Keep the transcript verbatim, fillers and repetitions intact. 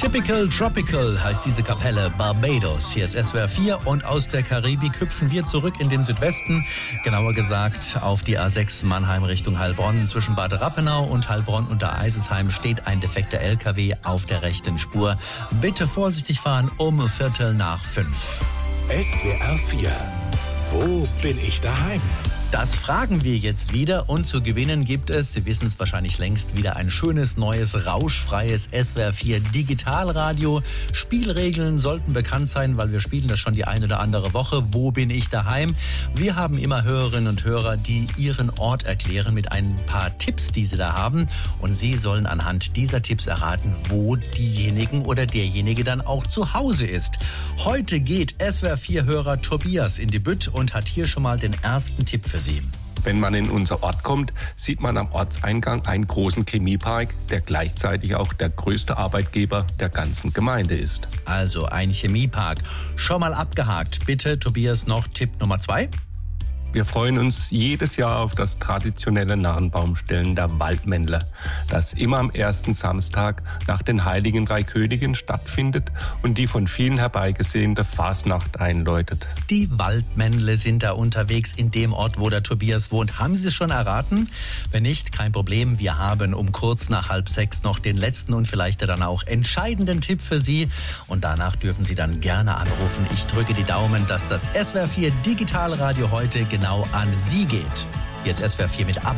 Typical Tropical heißt diese Kapelle, Barbados. Hier ist S W R vier und aus der Karibik hüpfen wir zurück in den Südwesten. Genauer gesagt auf die A sechs Mannheim Richtung Heilbronn. Zwischen Bad Rappenau und Heilbronn unter Eisesheim steht ein defekter L K W auf der rechten Spur. Bitte vorsichtig fahren um Viertel nach fünf. S W R vier. Wo bin ich daheim? Das fragen wir jetzt wieder und zu gewinnen gibt es, Sie wissen es wahrscheinlich längst, wieder ein schönes, neues, rauschfreies S W R vier Digitalradio. Spielregeln sollten bekannt sein, weil wir spielen das schon die eine oder andere Woche. Wo bin ich daheim? Wir haben immer Hörerinnen und Hörer, die ihren Ort erklären mit ein paar Tipps, die sie da haben. Und Sie sollen anhand dieser Tipps erraten, wo diejenigen oder derjenige dann auch zu Hause ist. Heute geht S W R vier Hörer Tobias in die Bütt und hat hier schon mal den ersten Tipp für Sie. Wenn man in unser Ort kommt, sieht man am Ortseingang einen großen Chemiepark, der gleichzeitig auch der größte Arbeitgeber der ganzen Gemeinde ist. Also ein Chemiepark. Schon mal abgehakt. Bitte, Tobias, noch Tipp Nummer zwei. Wir freuen uns jedes Jahr auf das traditionelle Narrenbaumstellen der Waldmännle, das immer am ersten Samstag nach den Heiligen Drei Königen stattfindet und die von vielen herbeigesehnte Fasnacht einläutet. Die Waldmännle sind da unterwegs in dem Ort, wo der Tobias wohnt. Haben Sie es schon erraten? Wenn nicht, kein Problem. Wir haben um kurz nach halb sechs noch den letzten und vielleicht dann auch entscheidenden Tipp für Sie. Und danach dürfen Sie dann gerne anrufen. Ich drücke die Daumen, dass das S W R vier Digitalradio heute genau an Sie geht. Hier ist S W R vier mit Ab